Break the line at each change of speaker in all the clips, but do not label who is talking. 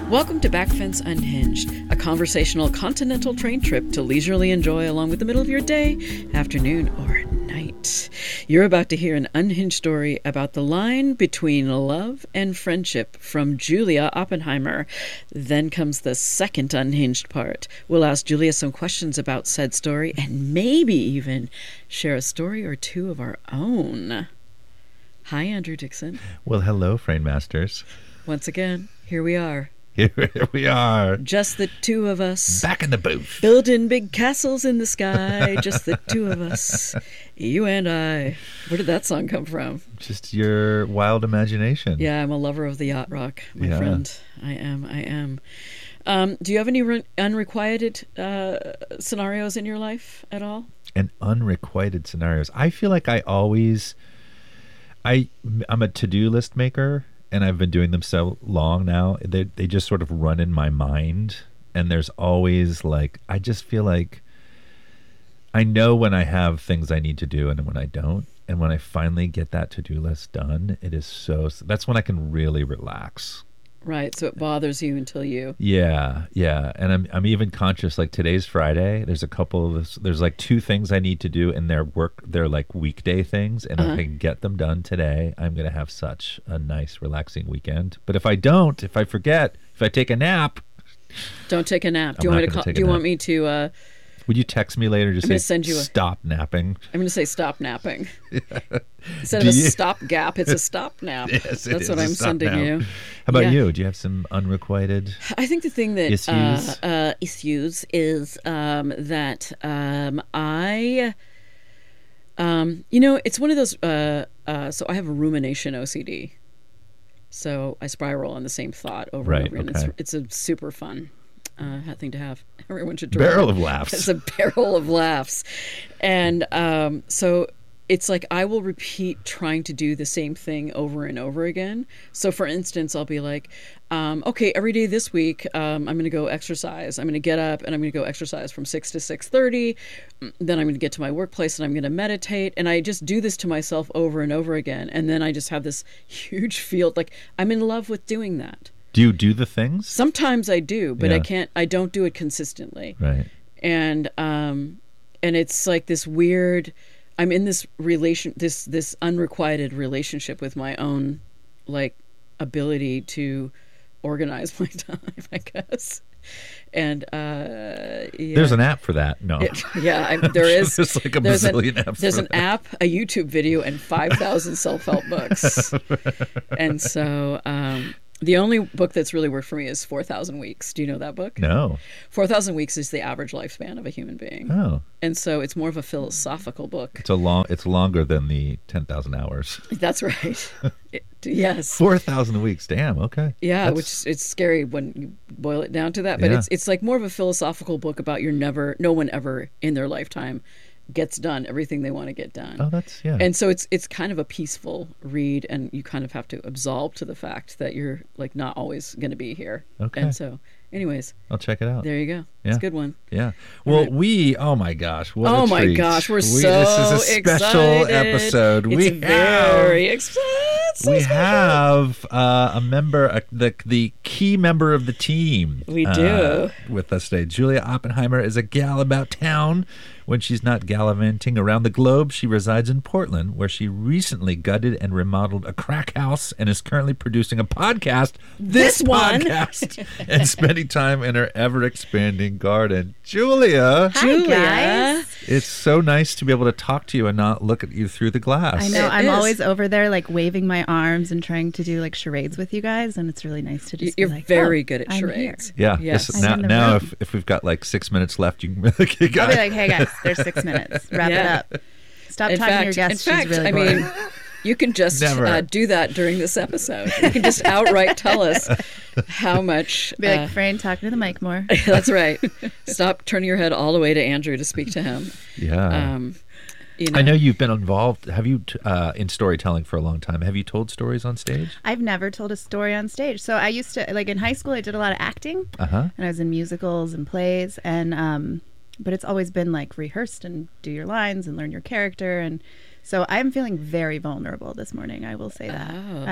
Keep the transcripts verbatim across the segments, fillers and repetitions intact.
Welcome to Backfence Unhinged, a conversational continental train trip to leisurely enjoy along with the middle of your day, afternoon, or night. You're about to hear an unhinged story about the line between love and friendship from Julia Oppenheimer. Then comes the second unhinged part. We'll ask Julia some questions about said story and maybe even share a story or two of our own. Hi, Andrew Dixon.
Well, hello, Frame Masters.
Once again, here we are.
Here we are.
Just the two of us.
Back in the booth.
Building big castles in the sky. Just the two of us. You and I. Where did that song come from?
Just your wild imagination.
Yeah, I'm a lover of the yacht rock, my
yeah.
friend. I am, I am. Um, do you have any re- unrequited uh, scenarios in your life at all?
And unrequited scenarios. I feel like I always... I, I'm a to-do list maker. And I've been doing them so long now, they they just sort of run in my mind. And there's always like, I just feel like I know when I have things I need to do and when I don't. And when I finally get that to-do list done, it is so, that's when I can really relax.
Right, so it bothers you until you...
Yeah, yeah. And I'm I'm even conscious, like today's Friday, there's a couple of, there's like two things I need to do in their work, they're like weekday things, and uh-huh. if I can get them done today, I'm going to have such a nice, relaxing weekend. But if I don't, if I forget, if I take a nap...
Don't take a nap. Do you, want, me to call, do you want me to... Uh,
Would you text me later to say,
send you a,
stop napping?
I'm going to say stop napping. Yeah. Instead
Do
of a
you?
stop gap, it's a stop nap.
Yes, it
That's
is
what
a
I'm
stop
sending
nap.
you.
How about
yeah.
you? Do you have some unrequited
I think the thing that
issues,
uh, uh, issues is um, that um, I, um, you know, it's one of those, uh, uh, so I have a rumination O C D. So I spiral on the same thought over
right,
and over.
Okay.
And it's, it's a super fun uh, thing to have. Everyone should try
barrel
it.
of laughs.
It's a barrel of laughs. And um, so it's like I will repeat trying to do the same thing over and over again. So for instance, I'll be like, um, okay, every day this week, um, I'm going to go exercise. I'm going to get up and I'm going to go exercise from six to six thirty. Then I'm going to get to my workplace and I'm going to meditate. And I just do this to myself over and over again. And then I just have this huge field. Like I'm in love with doing that.
Do you do the things?
Sometimes I do, but
yeah.
I can't, I don't do it consistently.
Right.
And, um, and it's like this weird, I'm in this relation, this, this unrequited relationship with my own, like, ability to organize my time, I guess. And, uh, yeah.
There's an app for that. No.
It, yeah, I, there is.
There's like a
there's
bazillion
an,
apps
There's
for
an
that.
app, a YouTube video, and five thousand self-help books. And so, um, the only book that's really worked for me is four thousand Weeks. Do you know that book?
No.
four thousand Weeks is the average lifespan of a human being.
Oh.
And so it's more of a philosophical book.
It's a long. It's longer than the ten thousand hours.
That's right. It, yes.
Four thousand weeks. Damn. Okay.
Yeah,
That's...
which it's scary when you boil it down to that. But
yeah.
it's it's like more of a philosophical book about your never, no one ever in their lifetime gets done everything they want to get done.
Oh, that's yeah.
And so it's it's kind of a peaceful read, and you kind of have to absolve to the fact that you're like not always going to be here.
Okay.
And so, anyways,
I'll check it out.
there you go.
Yeah.
It's a good one.
Yeah. Well,
right.
we. Oh my gosh. What
oh
a
my
treat.
gosh, we're
we,
so
This is a special
excited.
episode.
It's
we
very
have,
excited. So
we
special.
have uh, a member, uh, the the key member of the team.
We
uh,
do.
With us today. Julia Oppenheimer is a gal about town. When she's not gallivanting around the globe, she resides in Portland, where she recently gutted and remodeled a crack house and is currently producing a podcast, this,
This one.
podcast, and spending time in her ever-expanding garden. Julia,
Hi,
Julia.
guys.
it's so nice to be able to talk to you and not look at you through the glass.
I know.
It
I'm
is.
always over there, like waving my arms and trying to do like charades with you guys, and it's really nice to just.
You're
be like,
very
oh,
good at
I'm
charades.
here.
Yeah.
Yes.
This-
I'm
now,
in the
now
room.
if, if we've got like six minutes left, you can really kick
I'll
out.
be like, hey guys, there's six minutes. Wrap
Yeah.
it up. Stop
In
talking
fact,
to your guests.
in fact,
She's really
I
boring.
mean, you can just
Never.
uh, do that during this episode. You can just outright tell us how much.
be like,
uh,
Fran, talking to the mic more.
that's right. Stop turning your head all the way to Andrew to speak to him.
Yeah.
Um, you know.
I know you've been involved. Have you t- uh, in storytelling for a long time? Have you told stories on stage?
I've never told a story on stage. So I used to, like in high school, I did a lot of acting,
Uh huh.
and I was in musicals and plays, and um, but it's always been like rehearsed and do your lines and learn your character, and so I'm feeling very vulnerable this morning. I will say that.
Oh.
I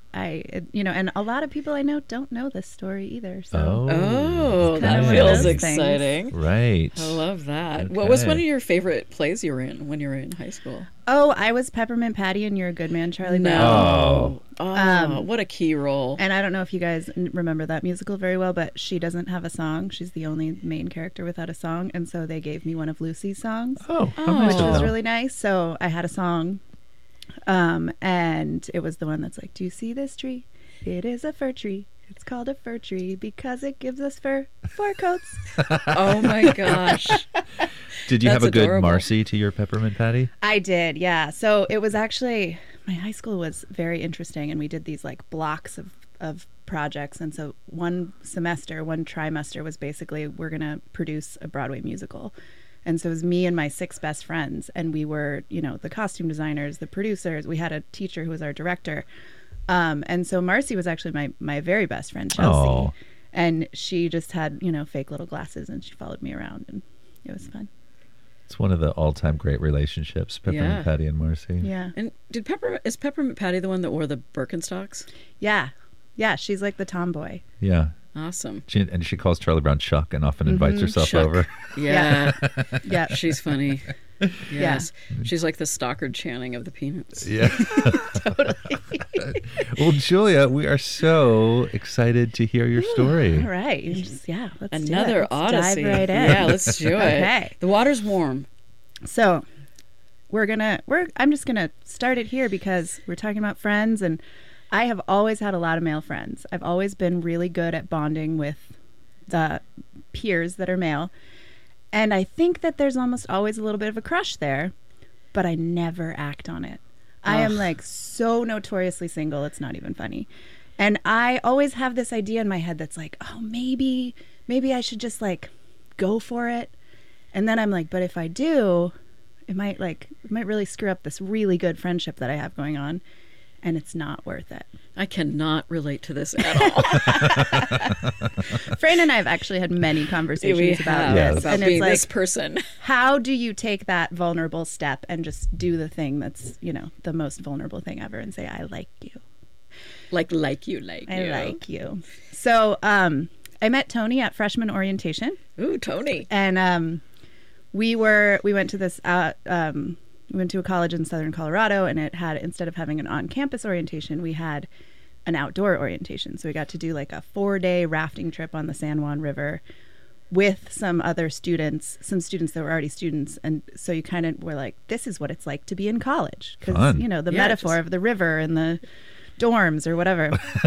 I, you know, and a lot of people I know don't know this story either. So
Oh,
Oh,
It's
that
kind of
feels
one of those
exciting.
right.
I love that. What was
Okay.
one of your favorite plays you were in when you were in high school?
Oh, I was Peppermint Patty and You're a Good Man, Charlie Brown.
No. Oh,
Um,
what a key role.
And I don't know if you guys n- remember that musical very well, but she doesn't have a song. She's the only main character without a song. And so they gave me one of Lucy's songs,
Oh, how
Oh.
nice
which
of
was
them.
really nice. So I had a song. Um, and it was the one that's like, do you see this tree? It is a fir tree. It's called a fir tree because it gives us fur, fur coats.
Oh my gosh.
Did you have a
That's
good
adorable.
Marcy to your Peppermint Patty?
I did, yeah. So it was actually, my high school was very interesting, and we did these like blocks of, of projects. And so one semester, one trimester was basically, we're going to produce a Broadway musical. And so it was me and my six best friends, and we were, you know, the costume designers, the producers. We had a teacher who was our director. Um, and so Marcy was actually my, my very best friend, Chelsea.
Aw.
And she just had, you know, fake little glasses, and she followed me around, and it was fun.
It's one of the all-time great relationships, Peppermint
Yeah.
Patty and Marcy.
Yeah.
And did Pepper is Peppermint Patty the one that wore the Birkenstocks?
Yeah. Yeah. She's like the tomboy.
Yeah.
Awesome.
She, and she calls Charlie Brown Chuck and often invites herself
Chuck.
over.
Yeah.
Yeah.
She's funny. Yes. She's like the Stockard Channing of the Peanuts.
Yeah. Well, Julia, we are so excited to hear your story.
All right. You just, yeah. Let's do it.
Another
Let's
odyssey.
Dive right in.
Yeah, let's do it.
Okay.
The water's warm.
So we're gonna we're I'm just gonna start it here because we're talking about friends, and I have always had a lot of male friends. I've always been really good at bonding with the peers that are male. And I think that there's almost always a little bit of a crush there, but I never act on it. I am
Ugh.
like so notoriously single, it's not even funny. And I always have this idea in my head that's like, oh, maybe, maybe I should just like go for it. And then I'm like, but if I do, it might like, it might really screw up this really good friendship that I have going on. And it's not worth it.
I cannot relate to this at all.
Fran and I have actually had many conversations
we
about
have
Yes.
this.
about
and
being
it's like,
this person.
how do you take that vulnerable step and just do the thing that's, you know, the most vulnerable thing ever and say, I like you.
Like, like you, like
I
you.
like you. So um, I met Tony at freshman orientation,
Ooh, Tony.
and um, we were, we went to this, uh, um, we went to a college in Southern Colorado, and it had, instead of having an on-campus orientation, we had an outdoor orientation. So we got to do like a four-day rafting trip on the San Juan River with some other students, some students that were already students. And so you kind of were like, this is what it's like to be in college. Because,
Fun.
you know, the
Yeah,
metaphor
just-
of the river and the dorms or whatever,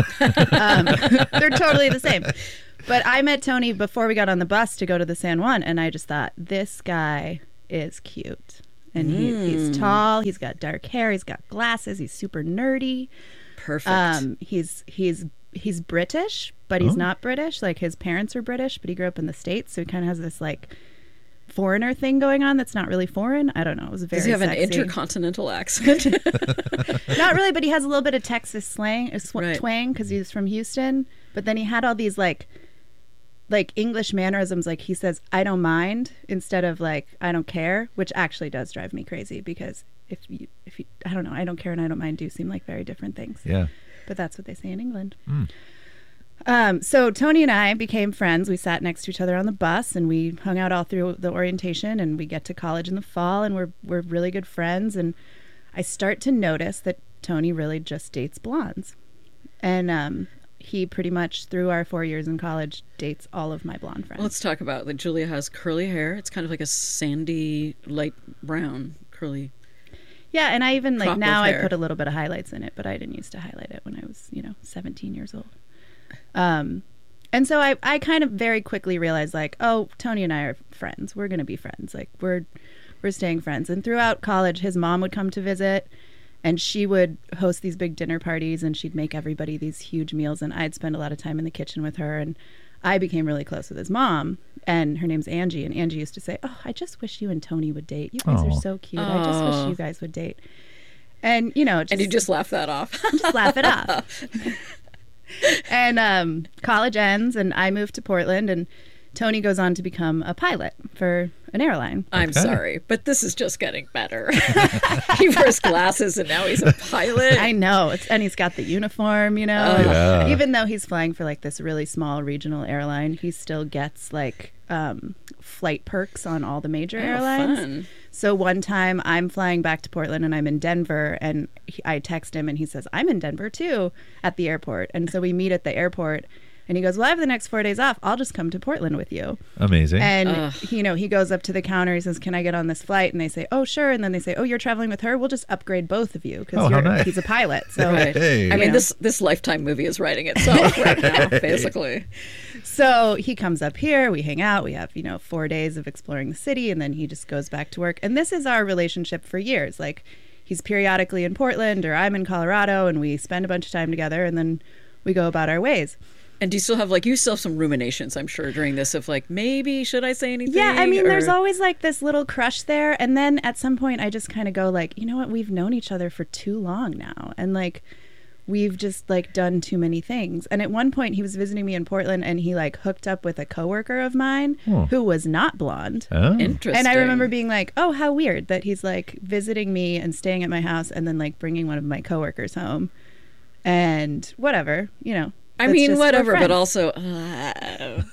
um, they're totally the same. But I met Tony before we got on the bus to go to the San Juan, and I just thought, this guy is cute. And he, he's tall, he's got dark hair, he's got glasses, he's super nerdy.
Perfect.
Um, he's he's he's British, but he's
Oh.
not British. Like his parents are British, but he grew up in the States, so he kind of has this like foreigner thing going on that's not really foreign. I don't know. It was very
Does he have
sexy.
an intercontinental accent?
Not really, but he has a little bit of Texas slang, uh, sw-
Right.
twang, because he's from Houston. But then he had all these like, like English mannerisms. Like he says, "I don't mind" instead of like "I don't care," which actually does drive me crazy because if you, if you, I don't know, "I don't care" and "I don't mind" do seem like very different things.
Yeah.
But that's what they say in England.
Mm.
Um, so Tony and I became friends. We sat next to each other on the bus, and we hung out all through the orientation. And we get to college in the fall, and we're we're really good friends. And I start to notice that Tony really just dates blondes, and um, he pretty much through our four years in college dates all of my blonde friends.
Let's talk about like Julia has curly hair. It's kind of like a sandy, light brown curly.
Yeah, and I even like
crop
now
of
I
hair.
put a little bit of highlights in it, but I didn't used to highlight it when I was, you know, seventeen years old. Um, and so I, I kind of very quickly realized like, oh, Tony and I are friends. We're gonna be friends. Like we're we're staying friends. And throughout college, his mom would come to visit, and she would host these big dinner parties, and she'd make everybody these huge meals, and I'd spend a lot of time in the kitchen with her. And I became really close with his mom, and her name's Angie. And Angie used to say, "Oh, I just wish you and Tony would date. You guys
Aw.
are so cute. I just
Aw.
wish you guys would date." And you know, just,
And you just laugh that off.
just laugh it off. And um, college ends, and I moved to Portland, and Tony goes on to become a pilot for an airline.
I'm
Okay.
sorry, but this is just getting better. He wears glasses and now he's a pilot.
I know. It's, and he's got the uniform, you know.
Oh.
Yeah.
Even though he's flying for like this really small regional airline, he still gets like um, flight perks on all the major
Oh,
airlines.
fun.
So one time I'm flying back to Portland and I'm in Denver, and he, I text him and he says, I'm in Denver too at the airport. And so we meet at the airport. And he goes, well, I have the next four days off. I'll just come to Portland with you.
Amazing.
And,
Ugh.
you know, he goes up to the counter. He says, can I get on this flight? And they say, oh, sure. And then they say, oh, you're traveling with her? We'll just upgrade both of you
Oh,
because
how nice.
he's a pilot. So,
Right.
Hey.
I mean,
Yeah.
this this Lifetime movie is writing itself right now, basically.
so he comes up here. We hang out. We have, you know, four days of exploring the city. And then he just goes back to work. And this is our relationship for years. Like, he's periodically in Portland or I'm in Colorado, and we spend a bunch of time together. And then we go about our ways.
And do you still have like you still have some ruminations, I'm sure, during this of like maybe should I say anything?
Yeah, I mean,
or-
there's always like this little crush there. And then at some point, I just kind of go like, you know what? We've known each other for too long now. And like, we've just like done too many things. And at one point, he was visiting me in Portland and he like hooked up with a coworker of mine
Oh.
who was not blonde.
Oh.
interesting.
And I remember being like, oh, how weird that he's like visiting me and staying at my house and then like bringing one of my coworkers home. And whatever, you know.
I
that's
mean,
just- we're
whatever, but
friends.
also. Uh,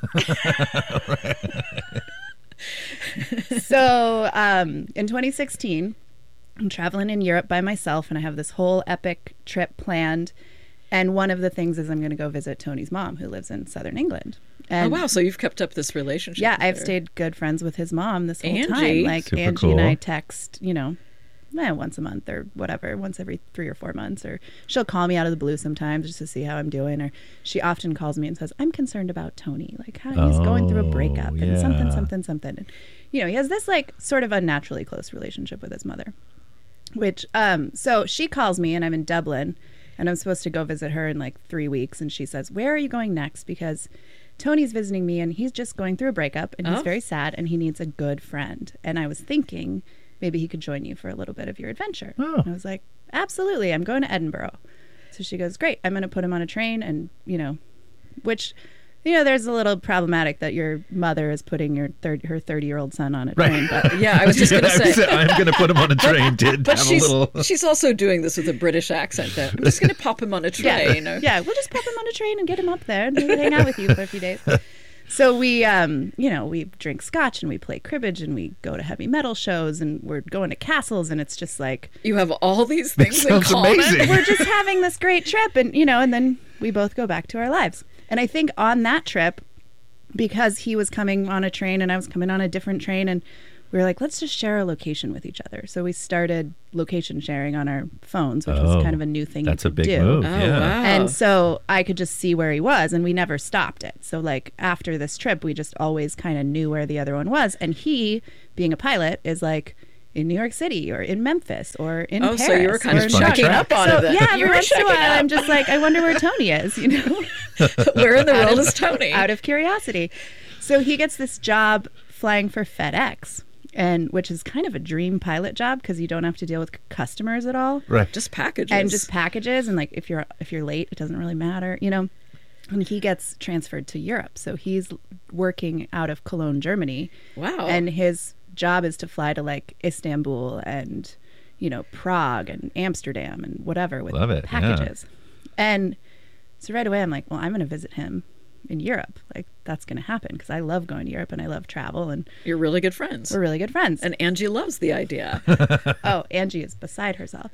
So um, in twenty sixteen, I'm traveling in Europe by myself, and I have this whole epic trip planned. And one of the things is I'm going to go visit Tony's mom, who lives in southern England.
oh
And
wow! So you've kept up this relationship.
yeah,
with
I've
her.
stayed good friends with his mom this whole
Angie.
time. Like
Super
Angie and I
cool.
text, you know, eh, once a month or whatever, once every three or four months. Or she'll call me out of the blue sometimes just to see how I'm doing. Or she often calls me and says, "I'm concerned about Tony. Like how he's going through a
Oh,
breakup and something,
yeah.
something, something." And, you know, he has this like sort of unnaturally close relationship with his mother. Which, um, so she calls me and I'm in Dublin and I'm supposed to go visit her in like three weeks. And she says, "Where are you going next? Because Tony's visiting me and he's just going through a breakup and he's
Oh.
very sad and he needs a good friend." And I was thinking maybe he could join you for a little bit of your adventure.
Oh.
And I was like, absolutely. I'm going to Edinburgh. So she goes, great. I'm going to put him on a train and, you know, which, you know, there's a little problematic that your mother is putting your third, her thirty year old son on a
Right.
train. But
Yeah, I was just gonna say.
I'm going to put him on a train to
But
have a
she's
little.
she's also doing this with a British accent. Though. I'm just gonna pop him on a
Yeah,
train. or-
yeah, we'll just pop him on a train and get him up there and maybe hang out with you for a few days. So we, um, you know, we drink scotch and we play cribbage and we go to heavy metal shows and we're going to castles and it's just like
You have all these things in
sounds
common.
amazing.
we're just having this great trip and you know, and then we both go back to our lives. And I think on that trip, because he was coming on a train and I was coming on a different train, and we were like, let's just share a location with each other. So we started location sharing on our phones, which
Oh,
was kind of a new thing
That's
you
a
could
big
do.
move.
Oh
yeah.
wow!
And so I could just see where he was, and we never stopped it. So, like, after this trip, we just always kind of knew where the other one was. And he, being a pilot, is like in New York City or in Memphis or in
Oh,
Paris.
so you were kind
or
of
in
He's
checking
track.
up on
So,
it. Then.
yeah,
you
every
were
once in a
checking
while,
up.
I'm just like, I wonder where Tony is, you know,
Where in the
Out
world
of-
is Tony?
out of curiosity. So he gets this job flying for FedEx, and which is kind of a dream pilot job because you don't have to deal with c- customers at all.
Right.
Just packages.
And just packages, and like if you're if you're late, it doesn't really matter, you know. And he gets transferred to Europe, so he's working out of Cologne, Germany,
wow.
and his job is to fly to like Istanbul and you know Prague and Amsterdam and whatever with
Love it, yeah.
packages. And so right away, I'm like, well, I'm going to visit him in Europe. Like that's going to happen because I love going to Europe and I love travel, and
You're really good friends.
we're really good friends.
And Angie loves the idea.
Oh, Angie is beside herself.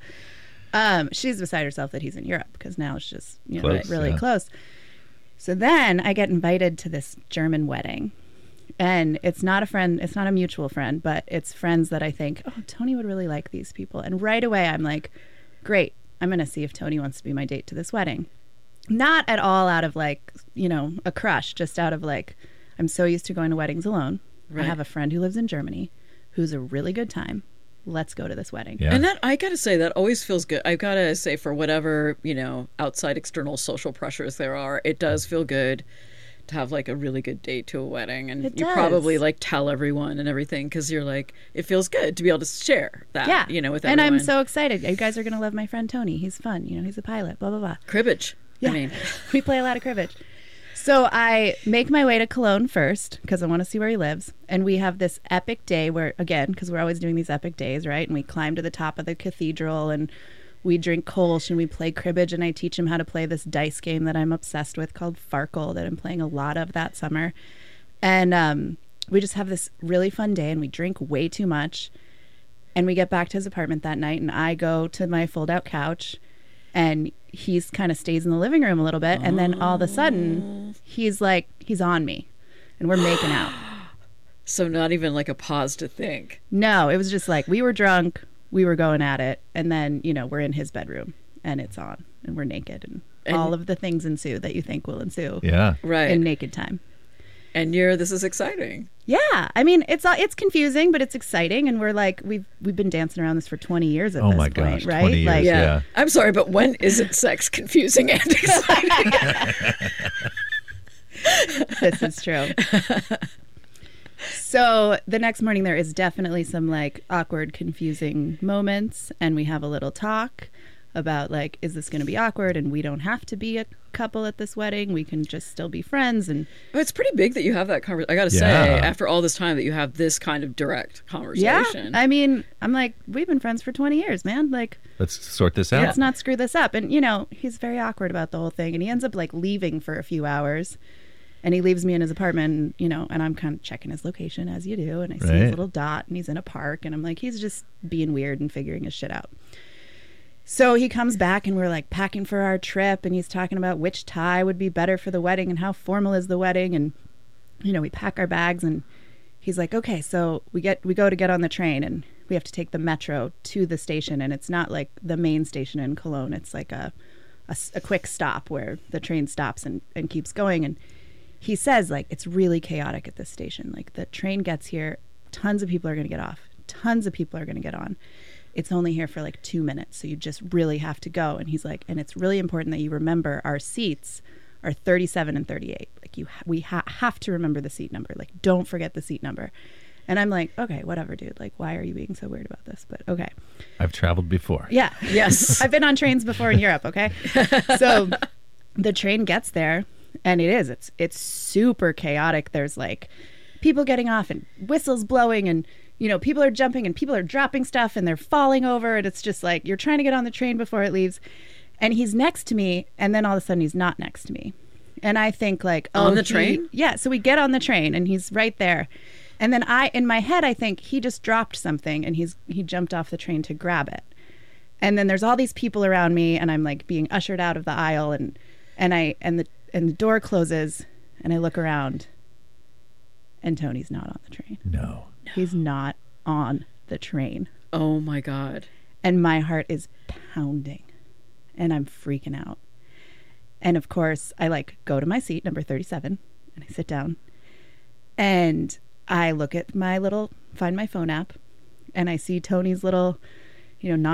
Um, she's beside herself that he's in Europe because now it's just you know
Close,
really
yeah.
close. So then I get invited to this German wedding, and it's not a friend, it's not a mutual friend, but it's friends that I think, oh, Tony would really like these people. And right away I'm like, great, I'm going to see if Tony wants to be my date to this wedding. Not at all out of like, you know, a crush, just out of like, I'm so used to going to weddings alone.
Right.
I have a friend who lives in Germany who's a really good time. Let's go to this wedding.
Yeah.
And that I gotta say that always feels good. I've gotta say for whatever you know outside external social pressures there are, it does feel good to have like a really good date to a wedding, and
It
you
does.
probably like tell everyone and everything because you're like it feels good to be able to share that.
Yeah.
you know with
and
everyone.
I'm so excited. You guys are going to love my friend Tony. He's fun. You know, he's a pilot, blah, blah, blah.
cribbage.
Yeah.
I mean,
We play a lot of cribbage. So I make my way to Cologne first because I want to see where he lives. And we have this epic day where, again, because we're always doing these epic days, right? And we climb to the top of the cathedral and we drink Kolsch and we play cribbage. And I teach him how to play this dice game that I'm obsessed with called Farkle that I'm playing a lot of that summer. And um, we just have this really fun day and we drink way too much. And we get back to his apartment that night and I go to my fold out couch and he's kind of stays in the living room a little bit. And then all of a sudden he's like, he's on me and we're making out.
So not even like a pause to think.
No, it was just like we were drunk, we were going at it. And then, you know, we're in his bedroom and it's on and we're naked and,
And-
all of the things ensue that you think will ensue
Yeah.
Right.
in naked time.
And you're, this is exciting.
Yeah, I mean it's uh, it's confusing, but it's exciting, and we're like we've we've been dancing around this for twenty years at
Oh
this
my
point,
gosh,
right?
twenty years,
Like,
Yeah.
Yeah.
I'm sorry, but when isn't sex confusing and exciting?
this is true. So the next morning there is definitely some like awkward, confusing moments, and we have a little talk about like, is this going to be awkward? And we don't have to be a couple at this wedding. We can just still be friends. And
It's pretty big that you have that conversation. I got to
Yeah.
say, after all this time, that you have this kind of direct
yeah,
conversation.
I mean, I'm like, we've been friends for twenty years, man. Like,
Let's sort this out.
let's not screw this up. And, you know, he's very awkward about the whole thing. And he ends up like leaving for a few hours. And he leaves me in his apartment, and, you know, and I'm kind of checking his location as you do. And I see his
Right.
little dot and he's in a park. And I'm like, he's just being weird and figuring his shit out. So he comes back and we're like packing for our trip. And he's talking about which tie would be better for the wedding and how formal is the wedding. And, you know, we pack our bags and he's like, okay, so we get we go to get on the train and we have to take the metro to the station. And it's not like the main station in Cologne. It's like a, a, s- a quick stop where the train stops and, and keeps going. And he says, like, it's really chaotic at this station. Like, the train gets here, tons of people are going to get off, tons of people are going to get on. It's only here for like two minutes, so you just really have to go. And he's like, and it's really important that you remember our seats are thirty-seven and thirty-eight. Like, you, ha- we ha- have to remember the seat number. Like, don't forget the seat number. And I'm like, okay, whatever, dude. Like, why are you being so weird about this? But okay.
I've traveled before.
Yeah.
Yes.
I've been on trains before in Europe, okay? So the train gets there and it is. It's it's super chaotic. There's like people getting off and whistles blowing and, you know, people are jumping and people are dropping stuff and they're falling over and it's just like you're trying to get on the train before it leaves. And he's next to me and then all of a sudden he's not next to me. And I think like, oh,
On the
he-
train?
Yeah, so we get on the train and he's right there. And then I in my head I think he just dropped something and he's he jumped off the train to grab it. And then there's all these people around me and I'm like being ushered out of the aisle and and I and the and the door closes and I look around and Tony's not on the train.
No.
He's not on the train.
Oh my God.
And my heart is pounding and I'm freaking out. And of course, I like go to my seat, number thirty-seven, and I sit down and I look at my little Find My Phone app and I see Tony's little, you know,